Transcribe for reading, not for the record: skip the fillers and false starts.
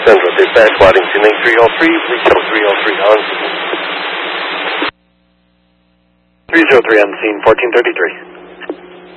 Central, dispatch Waddington 303, please show 303 on scene. 303 on scene, 1433.